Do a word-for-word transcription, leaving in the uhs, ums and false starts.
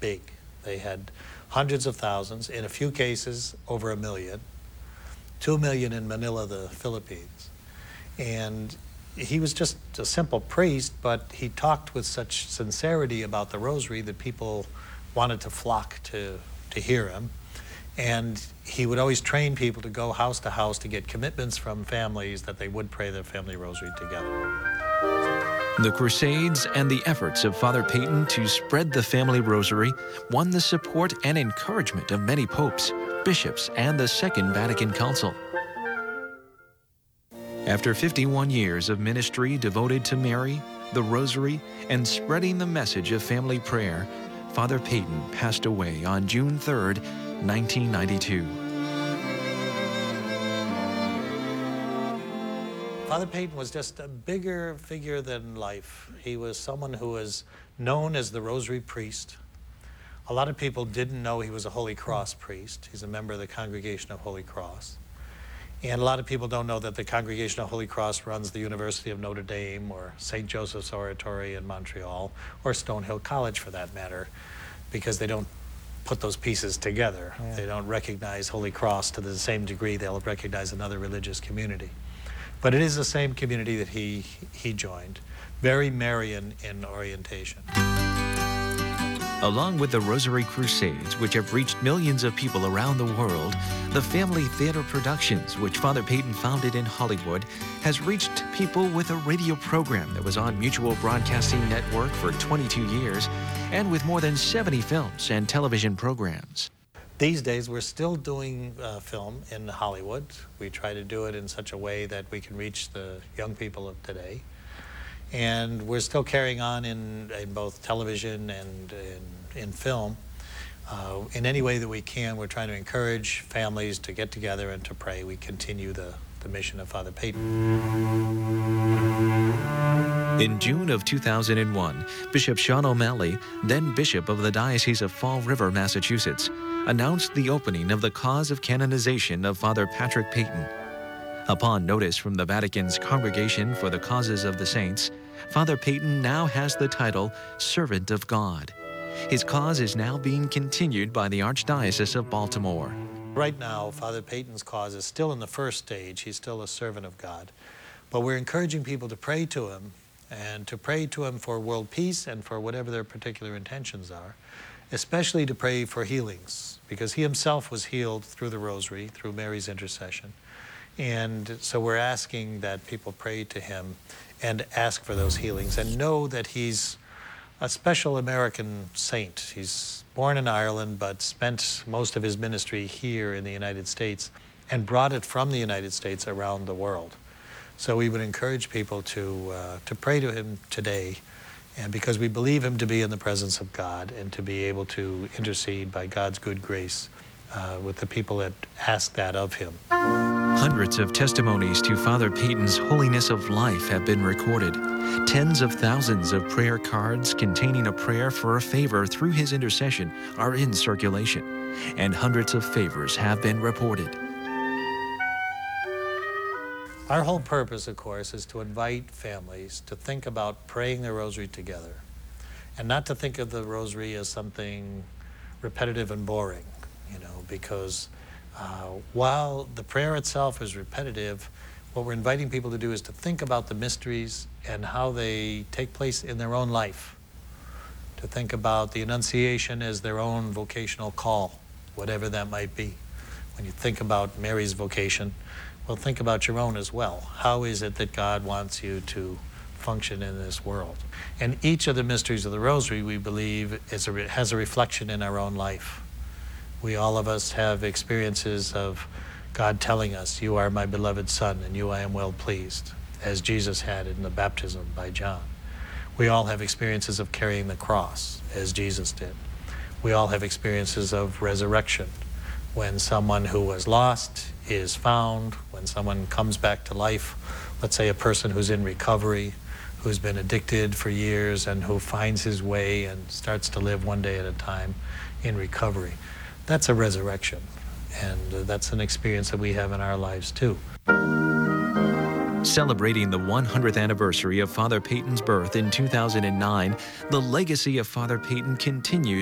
big. They had hundreds of thousands, in a few cases over a million, two million in Manila, the Philippines. And he was just a simple priest, but he talked with such sincerity about the rosary that people wanted to flock to, to hear him. And he would always train people to go house to house to get commitments from families that they would pray their family rosary together. The Crusades and the efforts of Father Peyton to spread the family rosary won the support and encouragement of many popes, bishops, and the Second Vatican Council. After fifty-one years of ministry devoted to Mary, the rosary, and spreading the message of family prayer, Father Peyton passed away on June third, nineteen ninety-two. Father Peyton was just a bigger figure than life. He was someone who was known as the Rosary Priest. A lot of people didn't know he was a Holy Cross priest. He's a member of the Congregation of Holy Cross. And a lot of people don't know that the Congregation of Holy Cross runs the University of Notre Dame or Saint Joseph's Oratory in Montreal, or Stonehill College for that matter, because they don't put those pieces together. Yeah. They don't recognize Holy Cross to the same degree they'll recognize another religious community. But it is the same community that he, he joined. Very Marian in orientation. Along with the Rosary Crusades, which have reached millions of people around the world, the Family Theater Productions, which Father Peyton founded in Hollywood, has reached people with a radio program that was on Mutual Broadcasting Network for twenty-two years, and with more than seventy films and television programs. These days, we're still doing uh, film in Hollywood. We try to do it in such a way that we can reach the young people of today. And we're still carrying on in, in both television and in, in film. Uh, in any way that we can, we're trying to encourage families to get together and to pray. We continue the, the mission of Father Peyton. In June of two thousand one, Bishop Sean O'Malley, then Bishop of the Diocese of Fall River, Massachusetts, announced the opening of the cause of canonization of Father Patrick Peyton. Upon notice from the Vatican's Congregation for the Causes of the Saints, Father Peyton now has the title Servant of God. His cause is now being continued by the Archdiocese of Baltimore. Right now, Father Peyton's cause is still in the first stage. He's still a servant of God. But we're encouraging people to pray to him, and to pray to him for world peace and for whatever their particular intentions are, especially to pray for healings, because he himself was healed through the rosary, through Mary's intercession. And so we're asking that people pray to him and ask for those healings and know that he's a special American saint. He's born in Ireland, but spent most of his ministry here in the United States and brought it from the United States around the world. So we would encourage people to, uh, to pray to him today, and because we believe him to be in the presence of God and to be able to intercede by God's good grace uh, with the people that ask that of him. Hundreds of testimonies to Father Peyton's holiness of life have been recorded. Tens of thousands of prayer cards containing a prayer for a favor through his intercession are in circulation, and hundreds of favors have been reported. Our whole purpose, of course, is to invite families to think about praying the rosary together, and not to think of the rosary as something repetitive and boring, you know, because uh, while the prayer itself is repetitive, what we're inviting people to do is to think about the mysteries and how they take place in their own life, to think about the Annunciation as their own vocational call, whatever that might be. When you think about Mary's vocation, well, think about your own as well. How is it that God wants you to function in this world? And each of the mysteries of the Rosary, we believe, is a, has a reflection in our own life. We, all of us, have experiences of God telling us, "You are my beloved Son, and you I am well pleased," as Jesus had in the baptism by John. We all have experiences of carrying the cross, as Jesus did. We all have experiences of resurrection, when someone who was lost is found, when someone comes back to life, let's say a person who's in recovery, who's been addicted for years and who finds his way and starts to live one day at a time in recovery. That's a resurrection, and uh, that's an experience that we have in our lives too. Celebrating the one hundredth anniversary of Father Peyton's birth in two thousand nine, the legacy of Father Peyton continues